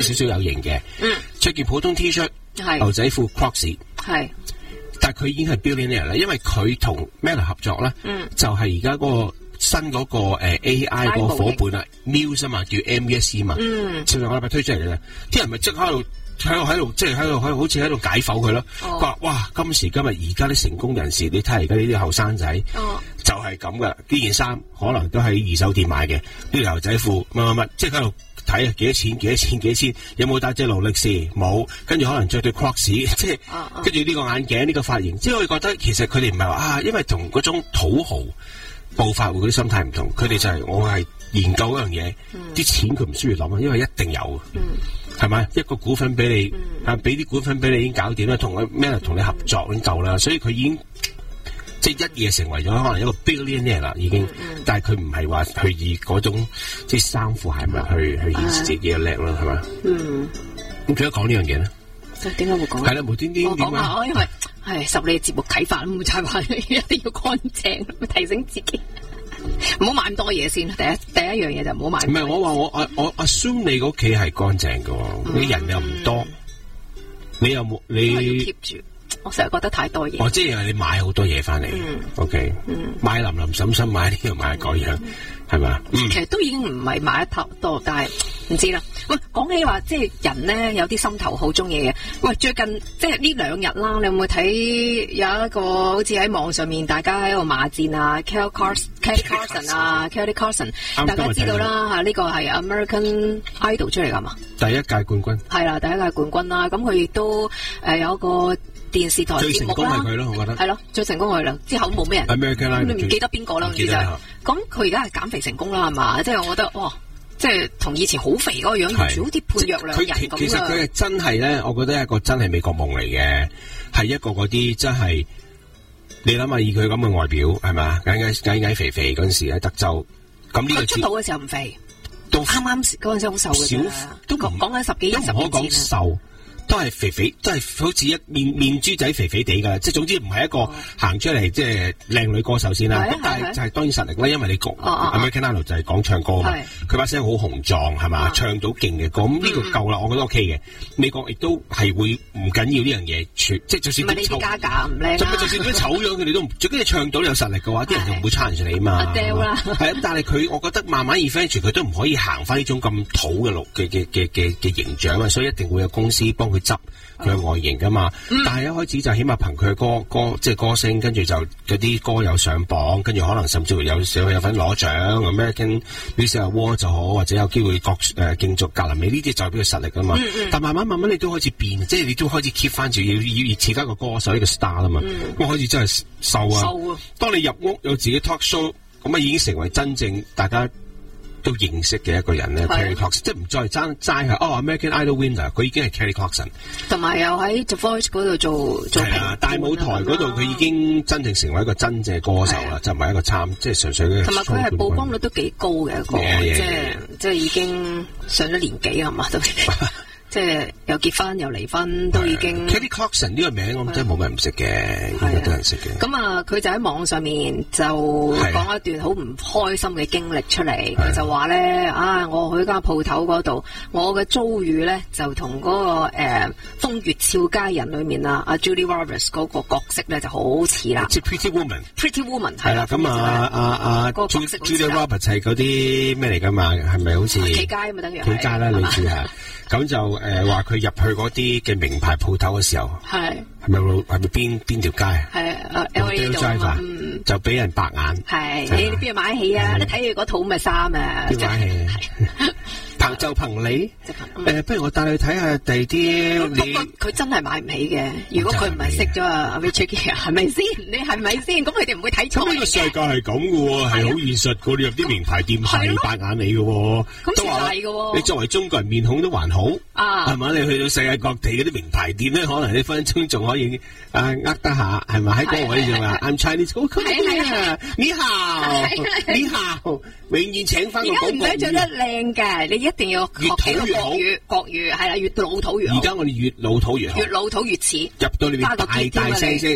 少少有型嘅，着件普通 T 恤、牛仔褲 Crocs， 係，但係佢已經係 billionaire 啦，因為佢同 Meta 合作咧，就係而家嗰個新嗰個AI 個伙伴啦 ，Muse 啊嘛，叫 MUSE 嘛，上個禮拜推出嚟嘅，啲人咪即刻喺度。喺度，即係喺度，好似喺度解剖佢咯。佢話：哇，今時今日而家啲成功人士，你睇下而家呢啲後生仔，就係咁噶。呢件衫可能都喺二手店買嘅，呢條牛仔褲乜，即係喺度睇啊，幾多錢？有冇戴隻勞力士？冇。跟住可能着對 Crocs， 即係跟住呢個眼鏡，呢個髮型，即係我覺得其實佢哋唔係話因為同嗰種土豪暴發戶嗰啲心態唔同，佢哋就係我係研究嗰樣嘢，啲錢佢唔需要諗啊，因為一定有。係咪一個股份俾你俾啲股份俾你已經搞掂啦，同佢 Meta 同你合作已經夠啦，所以佢已經即係一夜成為咗可能一個 billionaire 啦，已經。但係佢唔係話去以嗰種即係衫褲鞋襪去顯示自己嘅叻咯，係咪？咁點解講呢樣嘢咧？ 點解會講？ 係啦，無端端點解？ 因為係受你嘅節目啟發，冇就係話一定要乾淨，提醒自己。唔好買咁多嘢先，第一樣嘢就唔好買。唔係我話我 assume 你屋企係乾淨嘅，你人又唔多，你有冇你？我要 keep 住， 我成日覺得太多嘢。 我即係你買好多嘢翻嚟，OK，買林林沈沈，買呢樣買嗰樣，係咪？ 其實都已經唔係買得太多，但係唔知啦。喂，講起話即係人咧有啲心頭好中意嘅。喂，最近即係呢2日啦，你有冇睇有一個好似喺網上面大家喺度罵戰啊 Kelly Clarkson 啊 Kelly Clarkson， 大家知道啦嚇，呢個係 American Idol 出嚟㗎嘛？ 第一屆冠軍係啦，第一屆冠軍啦。咁佢亦都有一個電視台節目啦。最成功係佢咯，我覺得係咯，最成功佢啦。之後冇咩人 American Idol， 你唔記得邊個啦？唔記得。咁佢而家係減肥成功啦，係嘛？即係我覺得哇！即係同以前好肥嗰個樣，完全好似判若兩人咁啊！ 其實佢係真係咧，我覺得係一個真係美國夢嚟嘅，係一個嗰啲真係你諗下，以佢咁嘅外表係咪矮肥肥嗰陣時喺德州，咁呢個出道嘅時候唔肥，啱啱嗰陣時好瘦嘅啫，都講緊10幾20年前瘦。都係肥肥，都係好似一面珠仔肥肥地噶，即係總之唔係一個行出嚟即係靚女歌手先啦。咁但係就係當然實力啦，因為你講 American Idol 就係講唱歌嘛，佢把聲好雄壯係嘛，唱到勁嘅歌，咁呢個夠啦，我覺得 OK 嘅。美國亦都係會唔緊要呢樣嘢，即係就算唔係你啲家假唔靚， 就算佢醜樣，佢哋都最緊要唱到有實力嘅話，啲人就唔會challenge你嘛。係但係佢，我覺得慢慢 eventually 佢都唔可以行翻呢種咁土嘅路嘅形象啊，所以一定會有公司幫佢執佢嘅外形噶嘛，但係一開始就起碼憑佢嘅歌即係歌聲，跟住就嗰啲歌有上榜，跟住可能甚至會有份攞獎 American Music Award 就好，或者有機會競逐格林美呢啲就係俾佢實力噶嘛。但慢慢你都開始變，即係你都開始 keep 翻住要似翻個歌手呢個 star 啦嘛。咁開始真係瘦啊！當你入屋有自己 talk show， 咁啊已經成為真正大家都認識嘅一個人咧 Kelly Clarkson， 即係唔再齋係American Idol winner， 佢已經係 Kelly Clarkson， 同埋又喺 The Voice 嗰度做大舞台嗰度，佢已經真正成為一個真正嘅歌手啦，就唔係一個即係純粹嘅。同埋佢係曝光率都幾高嘅一個，即係已經上咗年紀係嘛都。即係又結婚又離婚都已經。 Kelly Clarkson 呢個名我真係冇乜人唔識嘅，應該都人識嘅。 咁啊，佢就喺網上面就講一段好唔開心嘅經歷出嚟。佢就話咧，我去間鋪頭嗰度，我嘅遭遇咧就同嗰個風月俏佳人裏面阿 Julia Roberts 嗰個角色咧就好似啦。 即係 Pretty Woman 係啦。咁Julia Roberts 係嗰啲咩嚟㗎嘛？係咪好似企街啊嘛？等於企街啦，類似係。咁就話佢入去嗰啲嘅名牌鋪頭嘅時候，係咪邊條街？係 LA 度就俾人白眼。 係你邊度買得起啊？你睇佢嗰套咁嘅衫啊！ 邊買起？憑你？不如我帶你睇下第啲。 佢真係買唔起嘅。如果佢唔係識咗阿 Richard Gere， 係咪先？你係咪先？咁佢哋唔會睇錯。 咁呢個世界係咁嘅喎，係好現實嘅。你入啲名牌店係白眼你嘅喎， 都話係嘅喎。 你作為中國人面孔都還好，係咪？你去到世界各地嗰啲名牌店咧，可能你分鐘仲可以呃得下，係咪？喺嗰個位就話 I'm Chinese， 你好，你好，永遠請翻個廣告。 而家唔使着得靚嘅，你一定要學幾個國語，係啦，越老土越好。 而家我哋越老土越好， 越老土越似。 入到裏面大聲聲，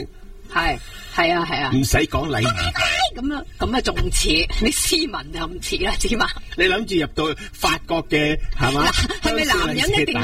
係啊， 唔使講禮儀咁啊仲似，你斯文就唔似啦，知嘛？ 你諗住入到法國嘅係嘛？ 係咪男人一定